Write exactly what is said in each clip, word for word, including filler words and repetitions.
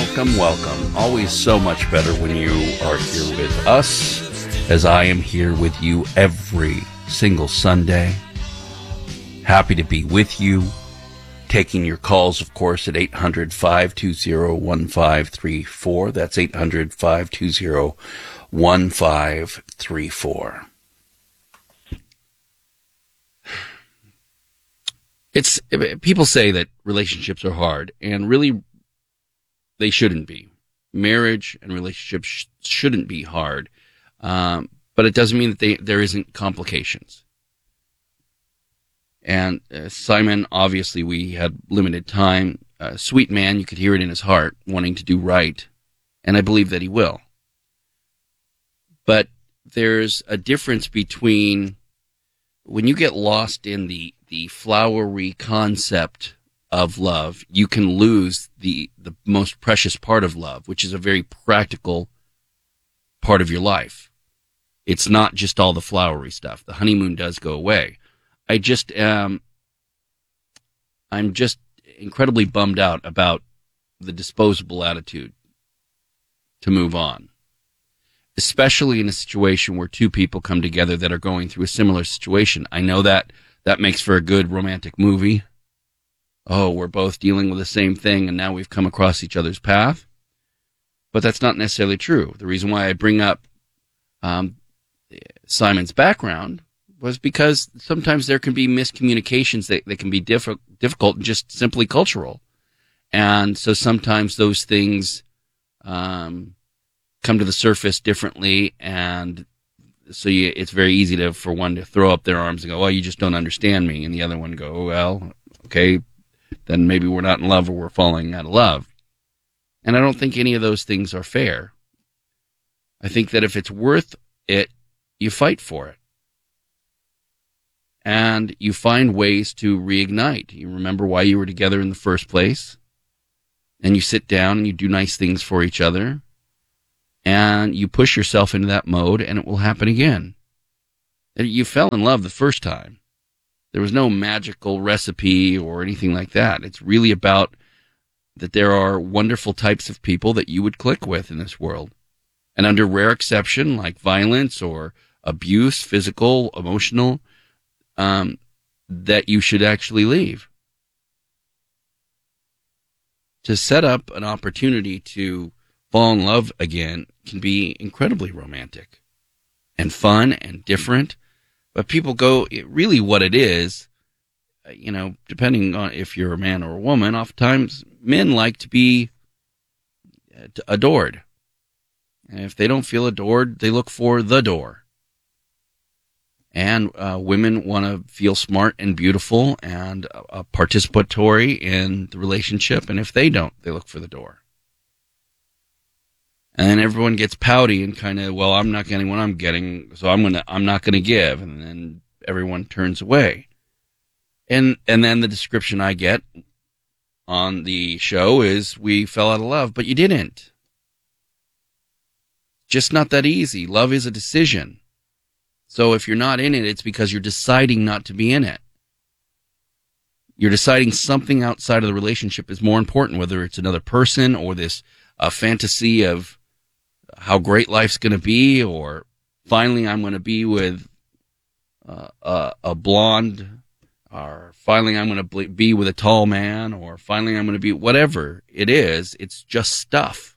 welcome, welcome. Always so much better when you are here with us, as I am here with you every single Sunday. Happy to be with you. Taking your calls, of course, at eight hundred, five two zero, one five three four. That's eight hundred, five two zero, one five three four. It's people say that relationships are hard, and really they shouldn't be. Marriage and relationships sh- shouldn't be hard, um, but it doesn't mean that they, there isn't complications. And uh, Simon, obviously, we had limited time. Uh, sweet man, you could hear it in his heart, wanting to do right, and I believe that he will. But there's a difference between when you get lost in the, the flowery concept of love, you can lose the, the most precious part of love, which is a very practical part of your life. It's not just all the flowery stuff. The honeymoon does go away. I just um, I'm just incredibly bummed out about the disposable attitude to move on, especially in a situation where two people come together that are going through a similar situation. I know that that makes for a good romantic movie. Oh, we're both dealing with the same thing, and now we've come across each other's path. But that's not necessarily true. The reason why I bring up um, Simon's background was because sometimes there can be miscommunications that, that can be diff- difficult and just simply cultural. And so sometimes those things um, come to the surface differently, and so you, it's very easy to for one to throw up their arms and go, well, you just don't understand me, and the other one go, well, okay, then maybe we're not in love or we're falling out of love. And I don't think any of those things are fair. I think that if it's worth it, you fight for it. And you find ways to reignite. You remember why you were together in the first place. And you sit down and you do nice things for each other. And you push yourself into that mode, and it will happen again. You fell in love the first time. There was no magical recipe or anything like that. It's really about that there are wonderful types of people that you would click with in this world. And under rare exception, like violence or abuse, physical, emotional, Um, that you should actually leave. To set up an opportunity to fall in love again can be incredibly romantic and fun and different. But people go, it, really what it is, you know, depending on if you're a man or a woman, oftentimes men like to be adored. And if they don't feel adored, they look for the door. And uh, women want to feel smart and beautiful and uh, participatory in the relationship. And if they don't, they look for the door. And then everyone gets pouty and kind of, well, I'm not getting what I'm getting, so I'm gonna, I'm not gonna give. And then everyone turns away. And and then the description I get on the show is, we fell out of love, but you didn't. Just not that easy. Love is a decision. So if you're not in it, it's because you're deciding not to be in it. You're deciding something outside of the relationship is more important, whether it's another person or this uh, fantasy of how great life's going to be, or finally I'm going to be with uh, a, a blonde, or finally I'm going to be with a tall man, or finally I'm going to be whatever it is. It's just stuff.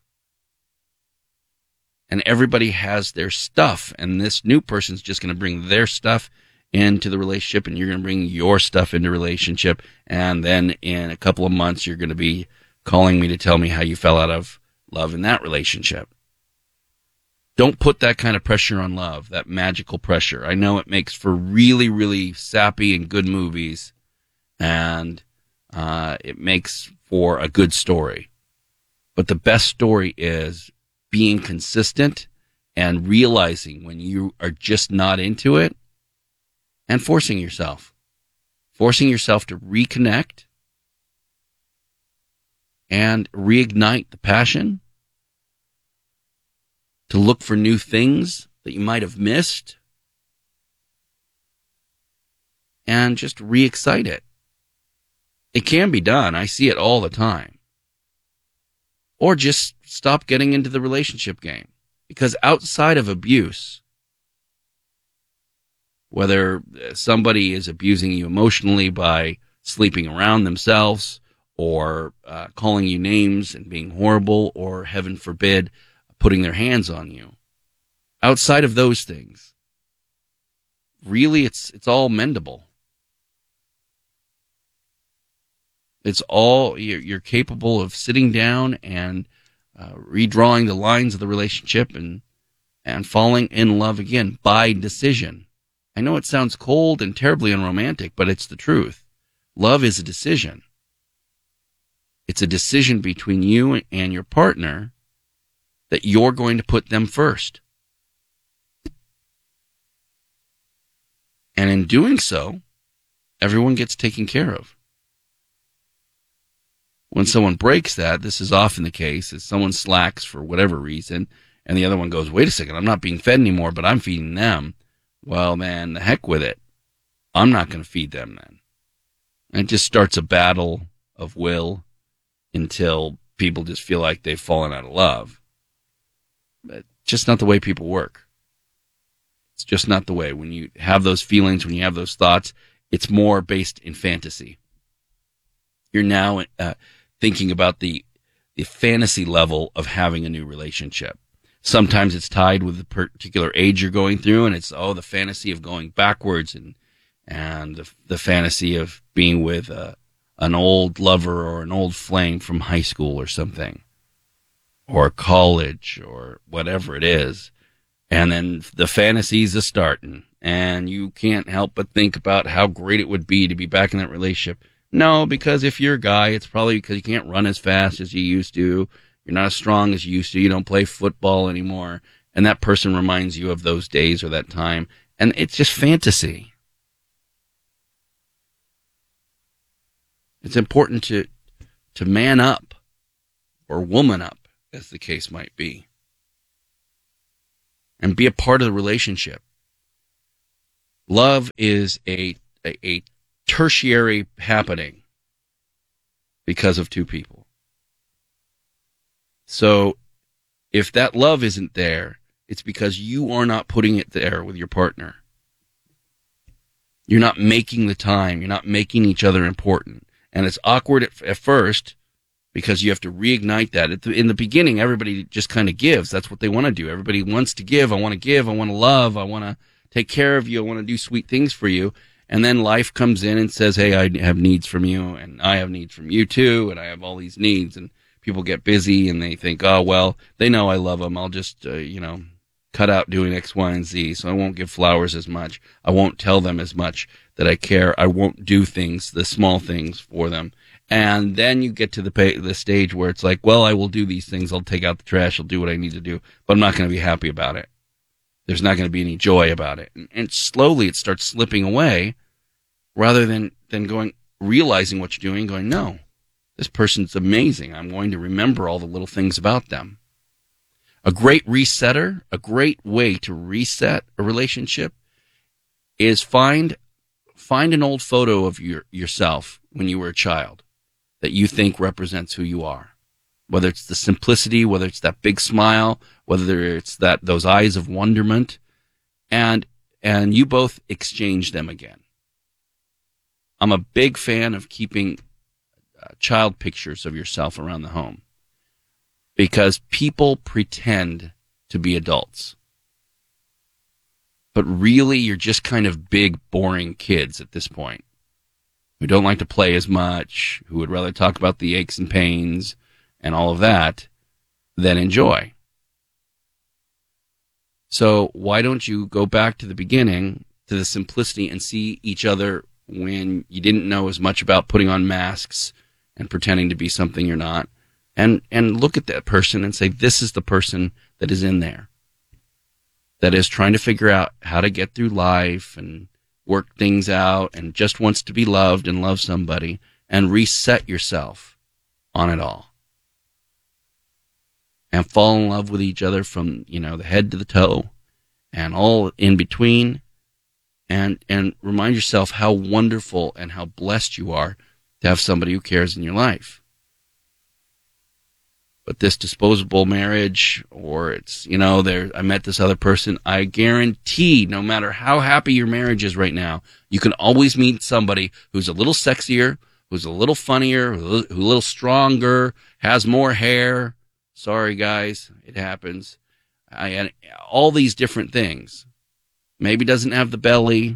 And everybody has their stuff, and this new person's just going to bring their stuff into the relationship, and you're going to bring your stuff into the relationship, and then in a couple of months you're going to be calling me to tell me how you fell out of love in that relationship. Don't put that kind of pressure on love, that magical pressure. I know it makes for really, really sappy and good movies, and uh, it makes for a good story. But the best story is being consistent and realizing when you are just not into it, and forcing yourself. Forcing yourself to reconnect and reignite the passion, to look for new things that you might have missed, and just re-excite it. It can be done. I see it all the time. or just stop getting into the relationship game. Because outside of abuse, whether somebody is abusing you emotionally by sleeping around themselves, or uh, calling you names and being horrible, or heaven forbid, putting their hands on you, outside of those things, really it's it's all mendable. It's all, you're, you're capable of sitting down and uh, redrawing the lines of the relationship and and falling in love again by decision. I know it sounds cold and terribly unromantic, but it's the truth. Love is a decision. It's a decision between you and your partner that you're going to put them first. And in doing so, everyone gets taken care of. When someone breaks that, this is often the case, is someone slacks for whatever reason, and the other one goes, wait a second, I'm not being fed anymore, but I'm feeding them. Well, man, the heck with it. I'm not going to feed them then. And it just starts a battle of will until people just feel like they've fallen out of love. But just not the way people work. It's just not the way. When you have those feelings, when you have those thoughts, it's more based in fantasy. You're now uh, thinking about the the fantasy level of having a new relationship. Sometimes it's tied with the particular age you're going through, and it's, oh, the fantasy of going backwards and and the, the fantasy of being with uh, an old lover or an old flame from high school or something, or college or whatever it is. And then the fantasies are starting, and you can't help but think about how great it would be to be back in that relationship. No, because if you're a guy, it's probably because you can't run as fast as you used to. You're not as strong as you used to. You don't play football anymore. And that person reminds you of those days or that time. And it's just fantasy. It's important to to man up, or woman up, as the case might be, and be a part of the relationship. Love is a a, a tertiary happening because of two people. So if that love isn't there, it's because you are not putting it there with your partner. You're not making the time. You're not making each other important. And it's awkward at, at first because you have to reignite that. At the, in the beginning, everybody just kind of gives. That's what they want to do. Everybody wants to give. I want to give. I want to love. I want to take care of you. I want to do sweet things for you. And then life comes in and says, hey, I have needs from you, and I have needs from you too, and I have all these needs. And people get busy and they think, oh, well, they know I love them. I'll just, uh, you know, cut out doing X, Y, and Z. So I won't give flowers as much. I won't tell them as much that I care. I won't do things, the small things for them. And then you get to the pay, the stage where it's like, well, I will do these things. I'll take out the trash. I'll do what I need to do, but I'm not going to be happy about it. There's not going to be any joy about it. And, and slowly it starts slipping away rather than, than going, realizing what you're doing, going, no, this person's amazing. I'm going to remember all the little things about them. A great resetter, a great way to reset a relationship is find find an old photo of your yourself when you were a child that you think represents who you are. Whether it's the simplicity, whether it's that big smile, whether it's that those eyes of wonderment, and and you both exchange them again. I'm a big fan of keeping uh, child pictures of yourself around the home, because people pretend to be adults. But really, you're just kind of big, boring kids at this point, who don't like to play as much, who would rather talk about the aches and pains and all of that than enjoy. So why don't you go back to the beginning, to the simplicity, and see each other when you didn't know as much about putting on masks and pretending to be something you're not, and and look at that person and say, this is the person that is in there, that is trying to figure out how to get through life and work things out and just wants to be loved and love somebody, and reset yourself on it all. And fall in love with each other from, you know, the head to the toe and all in between, and and remind yourself how wonderful and how blessed you are to have somebody who cares in your life. But this disposable marriage, or it's, you know, there, I met this other person, I guarantee no matter how happy your marriage is right now, you can always meet somebody who's a little sexier, who's a little funnier, who's a little stronger, has more hair. Sorry, guys, it happens. I, and all these different things. Maybe doesn't have the belly.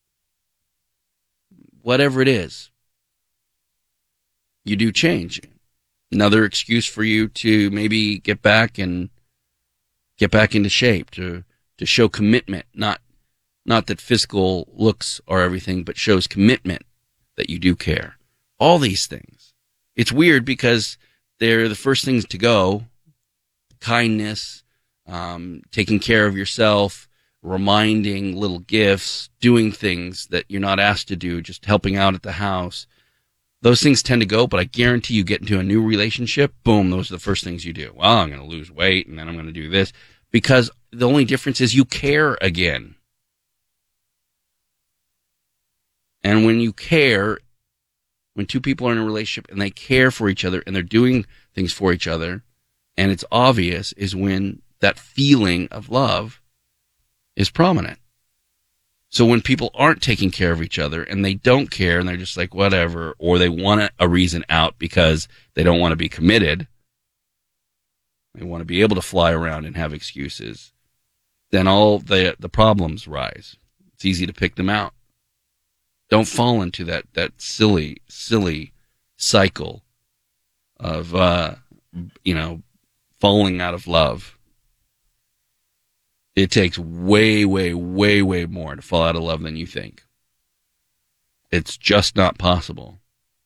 Whatever it is, you do change. Another excuse for you to maybe get back and get back into shape, to to show commitment. Not not that physical looks are everything, but shows commitment that you do care. All these things. It's weird because they're the first things to go. Kindness, um, taking care of yourself, reminding little gifts, doing things that you're not asked to do, just helping out at the house. Those things tend to go, but I guarantee you get into a new relationship, boom, those are the first things you do. Well, I'm going to lose weight, and then I'm going to do this. Because the only difference is you care again. And when you care, when two people are in a relationship and they care for each other and they're doing things for each other, and it's obvious, is when that feeling of love is prominent. So when people aren't taking care of each other and they don't care and they're just like, whatever, or they want a, a reason out because they don't want to be committed, they want to be able to fly around and have excuses, then all the the problems rise. It's easy to pick them out. Don't fall into that, that silly, silly cycle of, uh, you know, falling out of love. It takes way, way, way, way more to fall out of love than you think. It's just not possible.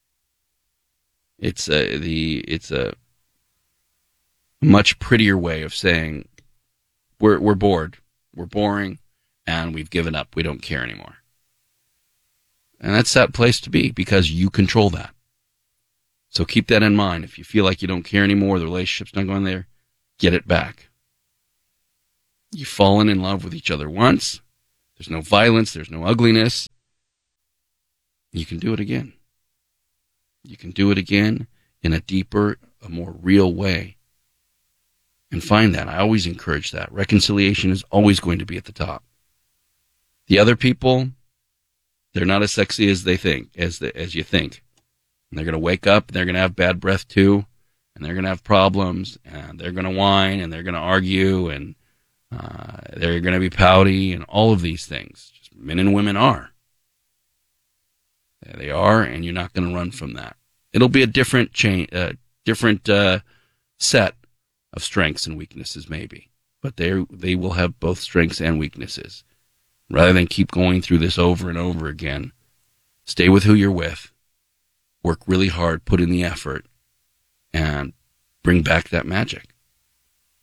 It's a, the it's a much prettier way of saying we're we're bored, we're boring, and we've given up. We don't care anymore. And that's that place to be because you control that. So keep that in mind. If you feel like you don't care anymore, the relationship's not going there, get it back. You've fallen in love with each other once. There's no violence. There's no ugliness. You can do it again. You can do it again in a deeper, a more real way. And find that. I always encourage that. Reconciliation is always going to be at the top. The other people, they're not as sexy as they think, as the, as you think. And they're going to wake up, and they're going to have bad breath too, and they're going to have problems, and they're going to whine, and they're going to argue, and Uh, they're going to be pouty and all of these things. Just men and women are. There they are, and you're not going to run from that. It'll be a different chain, uh, different uh, set of strengths and weaknesses, maybe, but they they will have both strengths and weaknesses. Rather than keep going through this over and over again, stay with who you're with, work really hard, put in the effort, and bring back that magic.